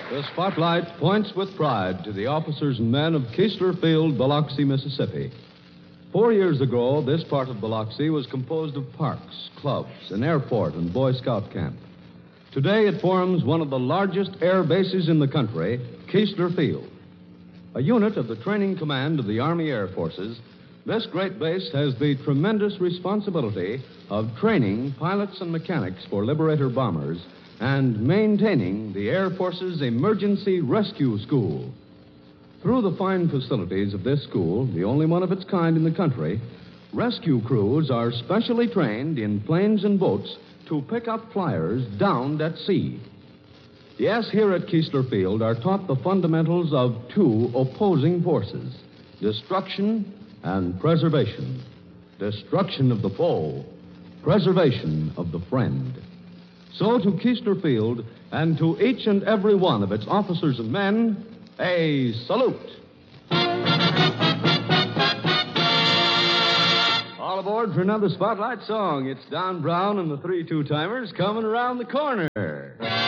The spotlight points with pride to the officers and men of Keesler Field, Biloxi, Mississippi. 4 years ago, this part of Biloxi was composed of parks, clubs, an airport, and Boy Scout camp. Today, it forms one of the largest air bases in the country, Keesler Field. A unit of the training command of the Army Air Forces, this great base has the tremendous responsibility of training pilots and mechanics for Liberator bombers and maintaining the Air Force's Emergency Rescue School. Through the fine facilities of this school, the only one of its kind in the country, rescue crews are specially trained in planes and boats to pick up flyers downed at sea. Yes, here at Keesler Field are taught the fundamentals of two opposing forces, destruction and preservation. Destruction of the foe, preservation of the friend. So to Keesler Field and to each and every one of its officers and men, a salute. All aboard for another Spotlight song. It's Don Brown and the 3 2-timers coming around the corner.